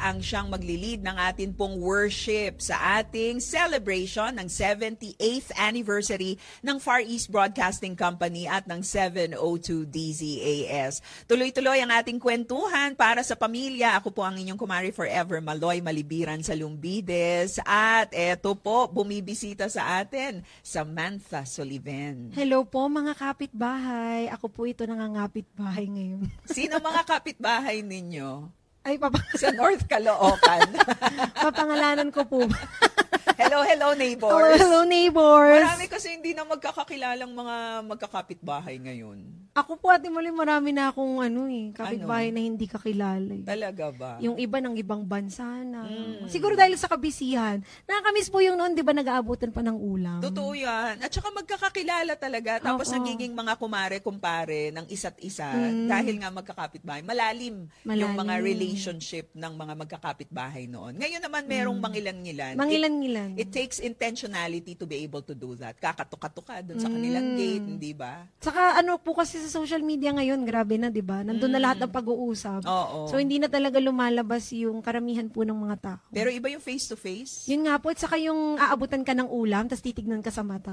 ang siyang maglilid ng atin pong worship sa ating celebration ng 78th anniversary ng Far East Broadcasting Company at ng 702 DZAS. Tuloy-tuloy ang ating kwentuhan para sa pamilya. Ako po ang inyong kumari forever, Maloy Malibiran sa Lumbides. At eto po, bumibisita sa atin, Samantha Soliven. Hello po mga kapitbahay. Ako po ito nangangapitbahay ngayon. Sino mga kapitbahay ninyo? Ay, sa North Caloocan. papangalanan ko po. Hello, neighbors. Hello, neighbors. Marami kasi hindi na magkakakilalang mga magkakapitbahay ngayon. Ako po, Ate Mali, marami na akong kapitbahay na hindi kakilala. Talaga ba? Yung iba ng ibang bansa na. Siguro dahil sa kabisihan. Nakakamiss po yung noon, di ba, nag-aabutan pa ng ulam. Totoo yan. At saka magkakakilala talaga. Tapos nagiging mga kumare-kumpare ng isa't isa. Dahil nga magkakapitbahay. Malalim yung mga relationship ng mga magkakapitbahay noon. Ngayon naman merong mangilan-ngilan. Mangilan-ngilan. It takes intentionality to be able to do that. Kakato-kato doon sa kanilang gate, hindi ba? Saka ano po kasi sa social media ngayon, grabe na, di ba? Nandun na lahat ng pag-uusap. Oo. So, hindi na talaga lumalabas yung karamihan po ng mga tao. Pero iba yung face-to-face. Yun nga po, at saka yung aabutan ka ng ulam, tapos titignan ka sa mata.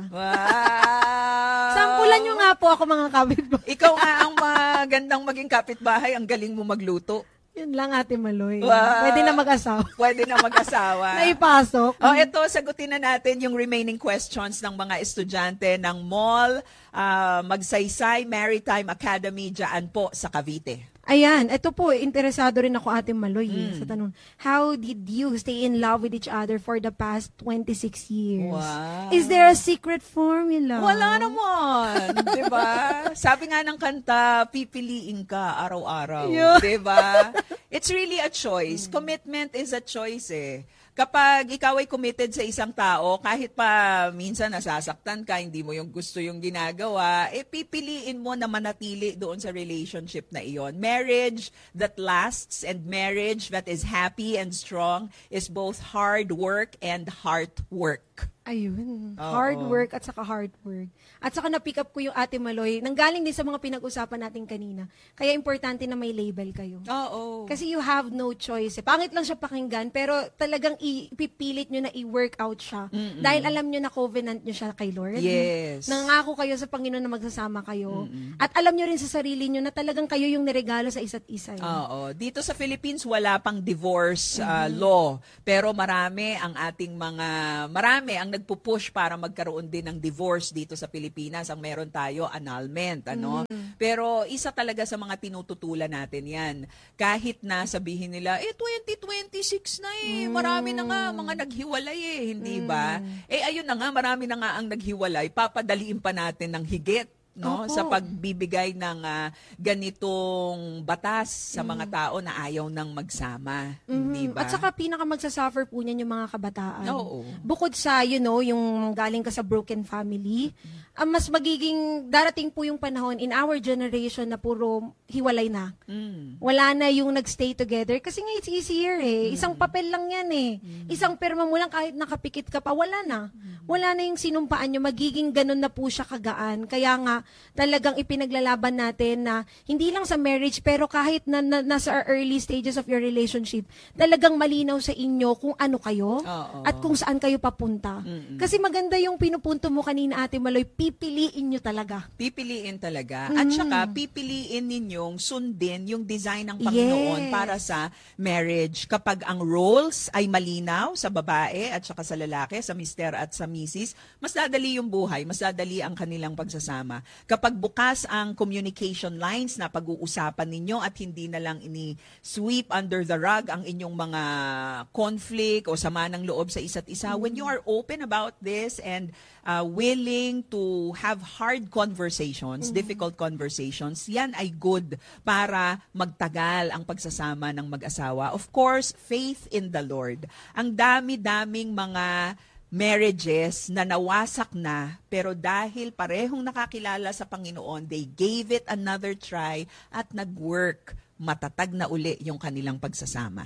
Wow! Sampulan nyo nga po ako mga kapitbahay. Ikaw nga ang magandang maging kapitbahay, ang galing mo magluto. Yun lang, Ate Maloy. Wow. Pwede na mag-asawa. Pwede na mag-asawa. Naipasok. Ito, sagutin na natin yung remaining questions ng mga estudyante ng Mall Magsaysay Maritime Academy dyan po sa Cavite. Ayan, ito po, interesado rin ako, Ate Maloy, sa tanong. How did you stay in love with each other for the past 26 years? Wow. Is there a secret formula? Wala naman, 'di ba? Sabi nga ng kanta, pipiliin ka araw-araw, Yeah. 'di ba? It's really a choice. Commitment is a choice eh. Kapag ikaw ay committed sa isang tao, kahit pa minsan nasasaktan ka, hindi mo yung gusto yung ginagawa, pipiliin mo na manatili doon sa relationship na iyon. Marriage that lasts and marriage that is happy and strong is both hard work and heart work. Ayun. Oo. Hard work at saka hard work. At saka na-pick up ko yung Ate Maloy. Nanggaling din sa mga pinag-usapan natin kanina. Kaya importante na may label kayo. Oo. Kasi you have no choice. Pangit lang siya pakinggan, pero talagang ipipilit nyo na i-work out siya. Dahil alam nyo na covenant nyo siya kay Lord. Yes. Nangako kayo sa Panginoon na magsasama kayo. At alam nyo rin sa sarili nyo na talagang kayo yung niregalo sa isa't isa. Oo. Dito sa Philippines, wala pang divorce law. Pero marami ang ang nagpupush para magkaroon din ng divorce dito sa Pilipinas. Ang meron tayo, annulment. Pero isa talaga sa mga tinututulan natin yan. Kahit na sabihin nila, 2026 na marami na nga mga naghiwalay hindi ba? Ayun na nga, marami na nga ang naghiwalay. Papadaliin pa natin ng higit. No, Opo. sa pagbibigay ng ganitong batas sa mga tao na ayaw nang magsama, di ba? At saka pinaka magsasuffer po niyan yung mga kabataan. Oo. Bukod sa, yung galing ka sa broken family, mas magiging, darating po yung panahon in our generation na puro hiwalay na. Wala na yung nagstay together. Kasi nga it's easier Isang papel lang yan Isang perma mo lang kahit nakapikit ka pa, wala na. Wala na yung sinumpaan nyo. Magiging ganun na po siya kagaan. Kaya nga, talagang ipinaglalaban natin na hindi lang sa marriage, pero kahit na nasa early stages of your relationship, talagang malinaw sa inyo kung ano kayo at kung saan kayo papunta. Kasi maganda yung pinupunto mo kanina, Ate Maloy, pipiliin nyo talaga. Pipiliin talaga. At saka, pipiliin ninyong sundin yung design ng Panginoon para sa marriage. Kapag ang roles ay malinaw sa babae at saka sa lalaki, sa mister at sa misis, mas dadali yung buhay, mas dadali ang kanilang pagsasama. Kapag bukas ang communication lines na pag-uusapan ninyo at hindi na lang ini-sweep under the rug ang inyong mga conflict o sama ng loob sa isa't isa, when you are open about this and willing to have hard conversations, difficult conversations, yan ay good para magtagal ang pagsasama ng mag-asawa. Of course, faith in the Lord. Ang dami-daming mga marriages na nawasak na, pero dahil parehong nakakilala sa Panginoon, they gave it another try at nag-work. Matatag na uli yung kanilang pagsasama.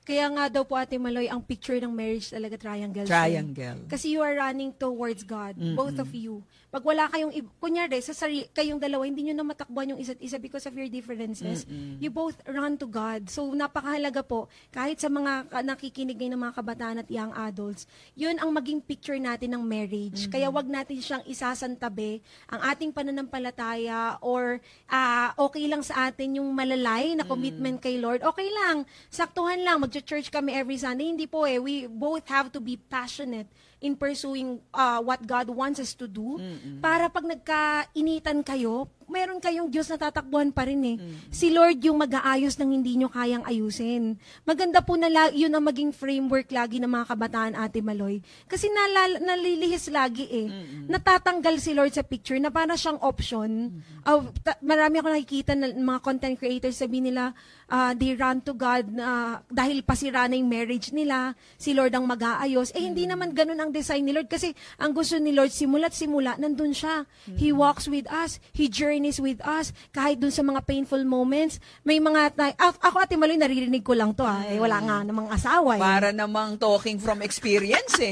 Kaya nga daw po, Ate Maloy, ang picture ng marriage talaga triangle. Triangle. Kasi you are running towards God, both of you. Pag wala kayong, kunyari, kayong dalawa, hindi nyo na matakbuhan yung isa't isa because of your differences. You both run to God. So, napakahalaga po, kahit sa mga nakikinig ng mga kabataan at young adults, yun ang maging picture natin ng marriage. Kaya wag natin siyang isasantabi, ang ating pananampalataya, or okay lang sa atin yung malalay na commitment kay Lord. Okay lang, saktuhan lang, mag-church kami every Sunday. Hindi po we both have to be passionate in pursuing what God wants us to do, para pag nagkainitan kayo, meron kayong Diyos na tatakbuhan pa rin eh. Si Lord yung mag-aayos ng hindi nyo kayang ayusin. Maganda po na yun ang maging framework lagi ng mga kabataan, Ate Maloy. Kasi nalilihis lagi eh. Natatanggal si Lord sa picture na para siyang option. Marami ako nakikita na mga content creators, sabi nila, they run to God dahil pasira na yung marriage nila, si Lord ang mag-aayos. Hindi naman ganun ang design ni Lord, kasi ang gusto ni Lord, simula't simula, nandun siya. He walks with us, He journeys with us, kahit dun sa mga painful moments. May mga, ako, Ate Maloy, naririnig ko lang to wala nga namang asawa eh. Para namang talking from experience eh.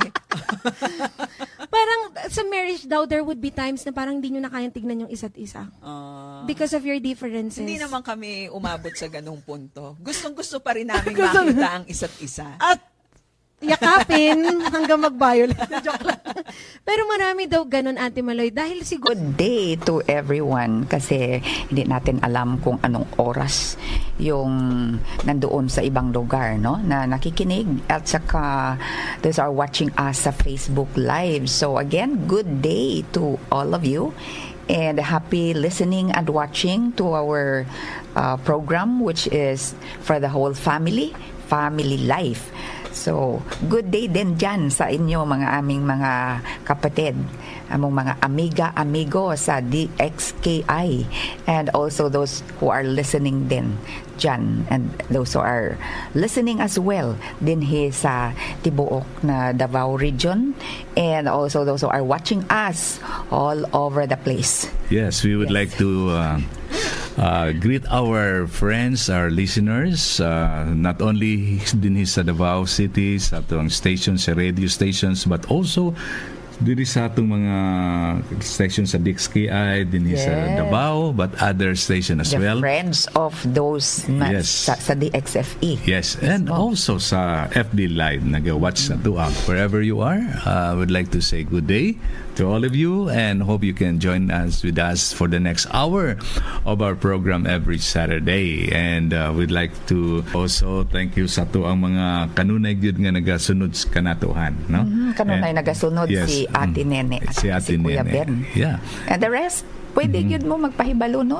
Parang sa marriage daw, there would be times na parang hindi nyo na kayang tignan yung isa't isa. Because of your differences. Hindi naman kami umabot sa ganung punto. Gustong-gusto pa rin namin makita ang isa't isa. At yakapin hanggang mag-violate. Joke lang. Pero marami daw ganun, Ate Maloy, dahil siguro... Good day to everyone, kasi hindi natin alam kung anong oras yung nandoon sa ibang lugar, no, na nakikinig, at saka those are watching us sa Facebook Live. So again, good day to all of you, and happy listening and watching to our program, which is for the whole family life. So, good day din dyan sa inyo, mga aming mga kapatid, among mga amigo sa DXKI, and also those who are listening din dyan, and those who are listening as well din sa Tibuok na Davao region, and also those who are watching us all over the place. Yes, we would like to greet our friends, our listeners, not only din sa Davao City, sa atong stations, sa radio stations, but also diri sa atong mga stations sa DXKI, din sa Davao, but other station as well. The friends of those sa DXFE. Yes, and also sa FB Live, nag-watch na to wherever you are. I would like to say good day to all of you, and hope you can join us for the next hour of our program every Saturday. And we'd like to also thank you sa to ang mga kanunay gyud nga nagasunod kanatuhan, no? Kanunay nagasunod, yes, si Ate Nene at si Ate Kuya Nene. Ben. Yeah. And the rest, pwede gyud mo magpahibalo, no?